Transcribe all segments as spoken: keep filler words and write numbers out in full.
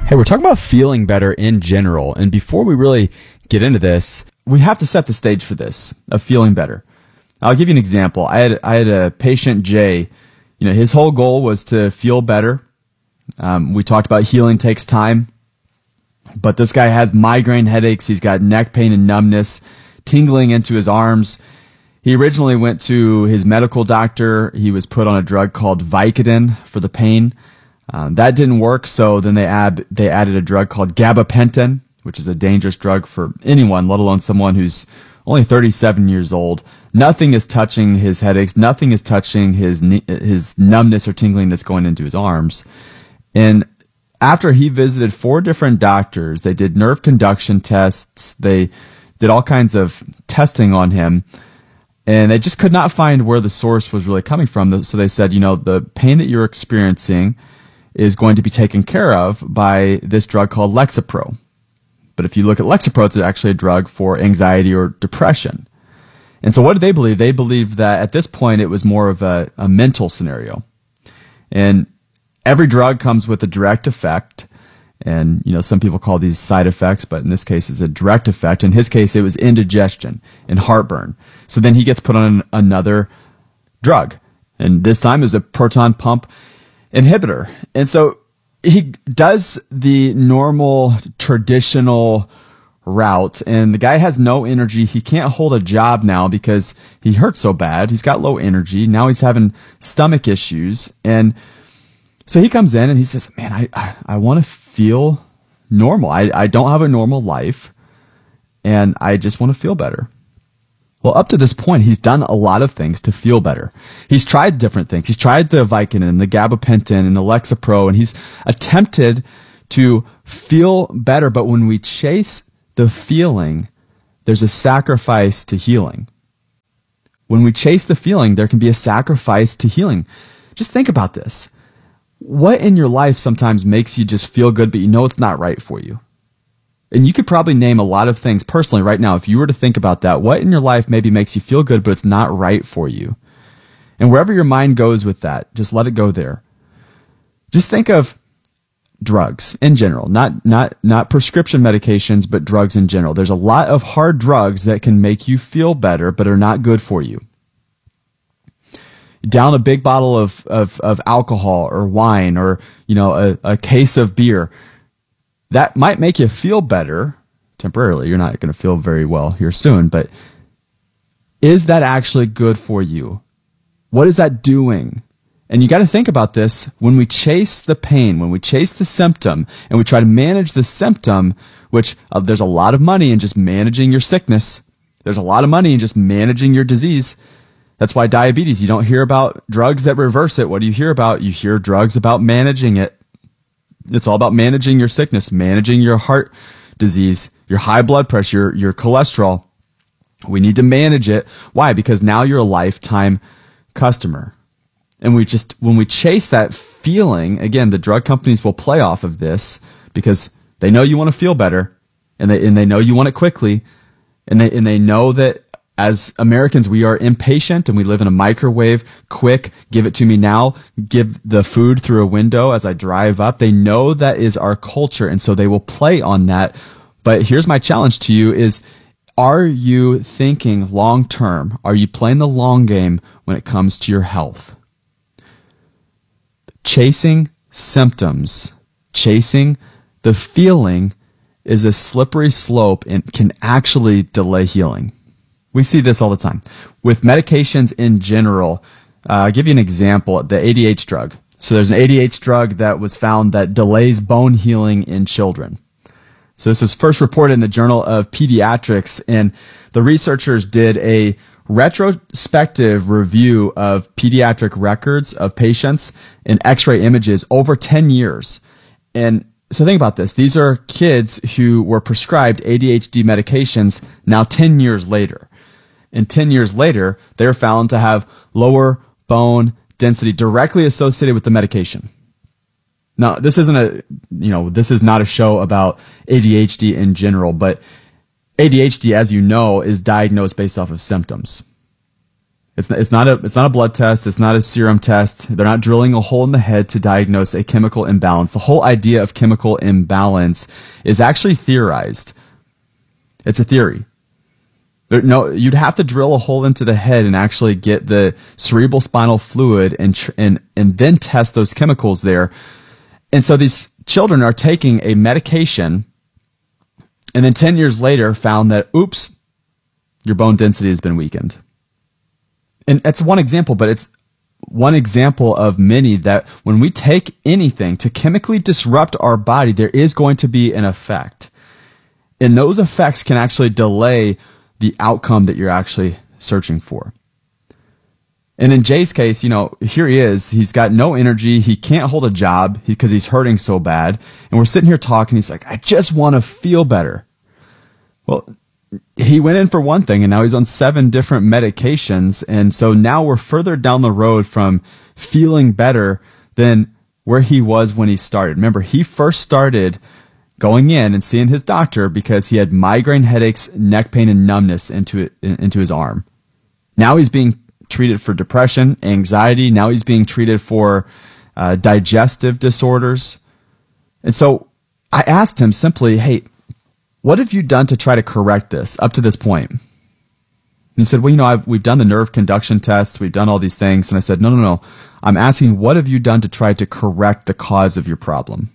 Hey, we're talking about feeling better in general. And before we really get into this, we have to set the stage for this, of feeling better. I'll give you an example. I had, I had a patient, Jay. You know, his whole goal was to feel better. Um, we talked about healing takes time. But this guy has migraine headaches. He's got neck pain and numbness, tingling into his arms. He originally went to his medical doctor. He was put on a drug called Vicodin for the pain. Um, that didn't work, so then they add they added a drug called gabapentin, which is a dangerous drug for anyone, let alone someone who's only thirty-seven years old. Nothing is touching his headaches. Nothing is touching his his numbness or tingling that's going into his arms. And after he visited four different doctors, they did nerve conduction tests. They did all kinds of testing on him. And they just could not find where the source was really coming from. So they said, you know, the pain that you're experiencing is going to be taken care of by this drug called Lexapro. But if you look at Lexapro, it's actually a drug for anxiety or depression. And so what did they believe? They believed that at this point it was more of a, a mental scenario. And every drug comes with a direct effect. And, you know, some people call these side effects, but in this case, it's a direct effect. In his case, it was indigestion and heartburn. So then he gets put on another drug. And this time is a proton pump inhibitor. And so he does the normal, traditional route. And the guy has no energy. He can't hold a job now because he hurt so bad. He's got low energy. Now he's having stomach issues. And so he comes in and he says, man, I, I, I want to feel normal. I, I don't have a normal life and I just want to feel better. Well, up to this point, he's done a lot of things to feel better. He's tried different things. He's tried the Vicodin, the gabapentin, and the Lexapro, and he's attempted to feel better. But when we chase the feeling, there's a sacrifice to healing. When we chase the feeling, there can be a sacrifice to healing. Just think about this. What in your life sometimes makes you just feel good, but you know it's not right for you? And you could probably name a lot of things personally right now. If you were to think about that, what in your life maybe makes you feel good, but it's not right for you? And wherever your mind goes with that, just let it go there. Just think of drugs in general, not, not, not prescription medications, but drugs in general. There's a lot of hard drugs that can make you feel better, but are not good for you. Down a big bottle of, of, of alcohol or wine or, you know, a, a case of beer. That might make you feel better temporarily. You're not going to feel very well here soon, but is that actually good for you? What is that doing? And you got to think about this when we chase the pain, when we chase the symptom and we try to manage the symptom, which uh, there's a lot of money in just managing your sickness. There's a lot of money in just managing your disease. That's why diabetes, you don't hear about drugs that reverse it. What do you hear about? You hear drugs about managing it. It's all about managing your sickness, managing your heart disease, your high blood pressure, your, your cholesterol. We need to manage it. Why? Because now you're a lifetime customer. And we just, when we chase that feeling, again, the drug companies will play off of this because they know you want to feel better and they, and they know you want it quickly. And they, and they know that as Americans, we are impatient and we live in a microwave. Quick, give it to me now. Give the food through a window as I drive up. They know that is our culture, and so they will play on that. But here's my challenge to you is, are you thinking long term? Are you playing the long game when it comes to your health? Chasing symptoms, chasing the feeling is a slippery slope and can actually delay healing. We see this all the time. With medications in general, uh, I'll give you an example, the A D H drug. So there's an A D H drug that was found that delays bone healing in children. So this was first reported in the Journal of Pediatrics, and the researchers did a retrospective review of pediatric records of patients and x-ray images over ten years. And so think about this. These are kids who were prescribed A D H D medications now ten years later. And ten years later, they're found to have lower bone density directly associated with the medication. Now, this isn't a, you know, this is not a show about A D H D in general, but A D H D, as you know, is diagnosed based off of symptoms. It's, it's not a, it's not a blood test. It's not a serum test. They're not drilling a hole in the head to diagnose a chemical imbalance. The whole idea of chemical imbalance is actually theorized. It's a theory. There, no, you'd have to drill a hole into the head and actually get the cerebral spinal fluid and, tr- and, and then test those chemicals there. And so these children are taking a medication and then ten years later found that, oops, your bone density has been weakened. And it's one example, but it's one example of many that when we take anything to chemically disrupt our body, there is going to be an effect. And those effects can actually delay the outcome that you're actually searching for. And in Jay's case, you know, here he is. He's got no energy. He can't hold a job because he's hurting so bad. And we're sitting here talking. He's like, I just want to feel better. Well, he went in for one thing, and now he's on seven different medications. And so now we're further down the road from feeling better than where he was when he started. Remember, he first started going in and seeing his doctor because he had migraine headaches, neck pain, and numbness into it, into his arm. Now he's being treated for depression, anxiety. Now he's being treated for uh, digestive disorders. And so I asked him simply, hey, what have you done to try to correct this up to this point? And he said, well, you know, I've, we've done the nerve conduction tests. We've done all these things. And I said, no, no, no. I'm asking, what have you done to try to correct the cause of your problem?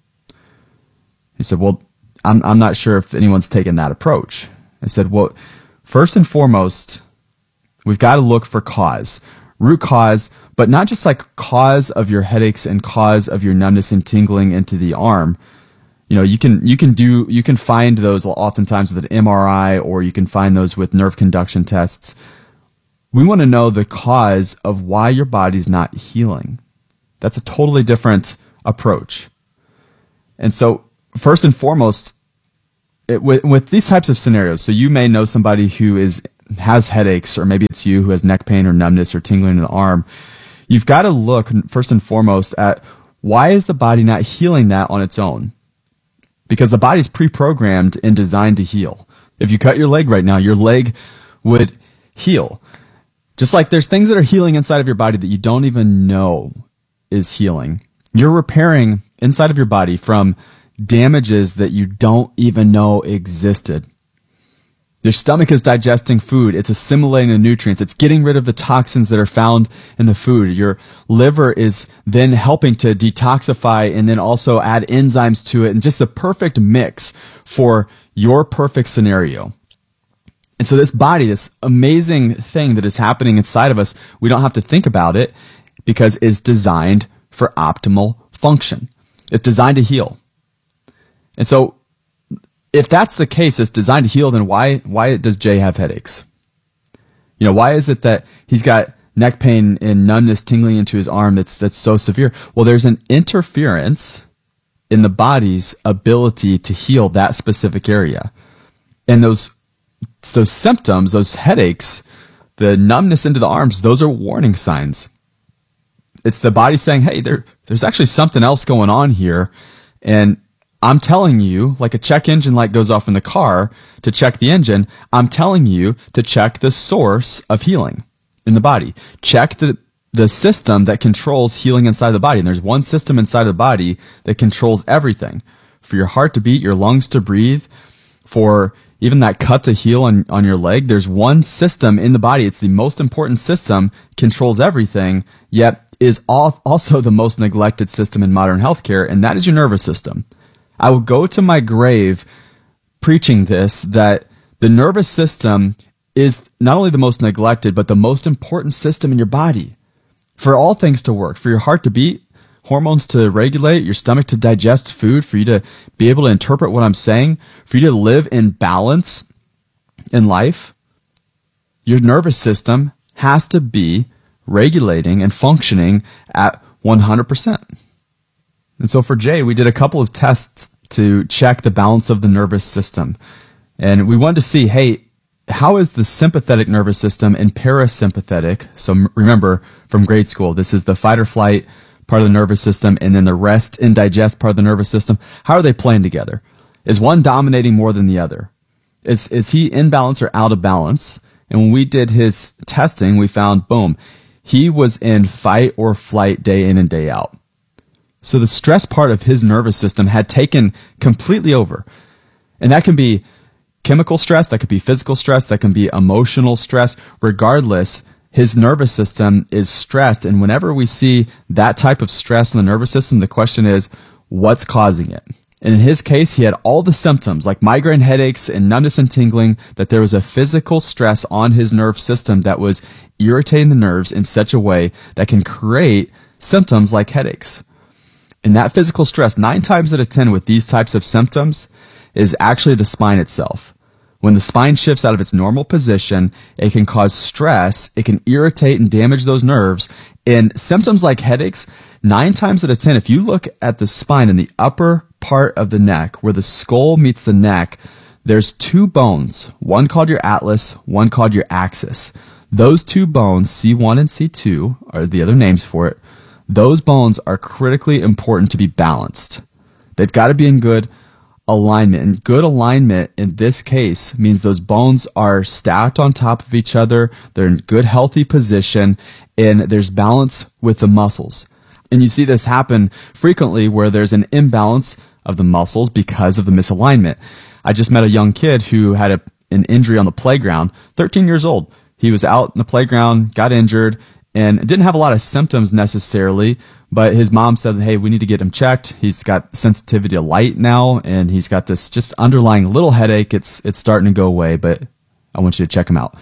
He said, well, I'm, I'm not sure if anyone's taken that approach. I said, well, first and foremost, we've got to look for cause, root cause, but not just like cause of your headaches and cause of your numbness and tingling into the arm. You know, you can, you can do, you can find those oftentimes with an M R I, or you can find those with nerve conduction tests. We want to know the cause of why your body's not healing. That's a totally different approach. And so first and foremost, it, with, with these types of scenarios, so you may know somebody who is has headaches, or maybe it's you who has neck pain or numbness or tingling in the arm. You've got to look first and foremost at why is the body not healing that on its own? Because the body's pre-programmed and designed to heal. If you cut your leg right now, your leg would heal. Just like there's things that are healing inside of your body that you don't even know is healing. You're repairing inside of your body from damages that you don't even know existed. Your stomach is digesting food. It's assimilating the nutrients. It's getting rid of the toxins that are found in the food. Your liver is then helping to detoxify and then also add enzymes to it, and just the perfect mix for your perfect scenario. And so this body, this amazing thing that is happening inside of us, we don't have to think about it because it's designed for optimal function. It's designed to heal. And so if that's the case, it's designed to heal, then why why does Jay have headaches? You know, why is it that he's got neck pain and numbness tingling into his arm that's that's so severe? Well, there's an interference in the body's ability to heal that specific area. And those those symptoms, those headaches, the numbness into the arms, those are warning signs. It's the body saying, hey, there there's actually something else going on here, and I'm telling you, like a check engine light goes off in the car to check the engine, I'm telling you to check the source of healing in the body. Check the, the system that controls healing inside the body. And there's one system inside the body that controls everything. For your heart to beat, your lungs to breathe, for even that cut to heal on, on your leg, there's one system in the body. It's the most important system, controls everything, yet is all, also the most neglected system in modern healthcare, and that is your nervous system. I will go to my grave preaching this, that the nervous system is not only the most neglected, but the most important system in your body. For all things to work, for your heart to beat, hormones to regulate, your stomach to digest food, for you to be able to interpret what I'm saying, for you to live in balance in life, your nervous system has to be regulating and functioning at one hundred percent. And so for Jay, we did a couple of tests to check the balance of the nervous system. And we wanted to see, hey, how is the sympathetic nervous system and parasympathetic? So remember from grade school, this is the fight or flight part of the nervous system, and then the rest and digest part of the nervous system. How are they playing together? Is one dominating more than the other? Is, is he in balance or out of balance? And when we did his testing, we found, boom, he was in fight or flight day in and day out. So the stress part of his nervous system had taken completely over. And that can be chemical stress, that could be physical stress, that can be emotional stress. Regardless, his nervous system is stressed. And whenever we see that type of stress in the nervous system, the question is, what's causing it? And in his case, he had all the symptoms like migraine headaches and numbness and tingling, that there was a physical stress on his nerve system that was irritating the nerves in such a way that can create symptoms like headaches. And that physical stress, nine times out of ten with these types of symptoms, is actually the spine itself. When the spine shifts out of its normal position, it can cause stress, it can irritate and damage those nerves. And symptoms like headaches, nine times out of ten, if you look at the spine in the upper part of the neck, where the skull meets the neck, there's two bones, one called your atlas, one called your axis. Those two bones, C one and C two, are the other names for it. Those bones are critically important to be balanced. They've got to be in good alignment. And good alignment in this case means those bones are stacked on top of each other, they're in good healthy position, and there's balance with the muscles. And you see this happen frequently where there's an imbalance of the muscles because of the misalignment. I just met a young kid who had a, an injury on the playground, thirteen years old. He was out in the playground, got injured, and didn't have a lot of symptoms necessarily, but his mom said, hey, we need to get him checked. He's got sensitivity to light now, and he's got this just underlying little headache. It's it's starting to go away, but I want you to check him out.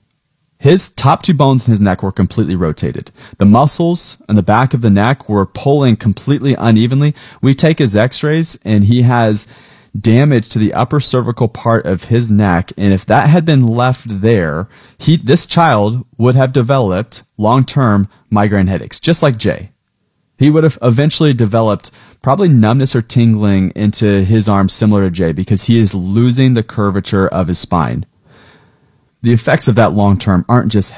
His top two bones in his neck were completely rotated. The muscles in the back of the neck were pulling completely unevenly. We take his x-rays, and he has damage to the upper cervical part of his neck, and if that had been left there, he this child would have developed long-term migraine headaches, just like Jay. He would have eventually developed probably numbness or tingling into his arm similar to Jay, because he is losing the curvature of his spine. The effects of that long-term aren't just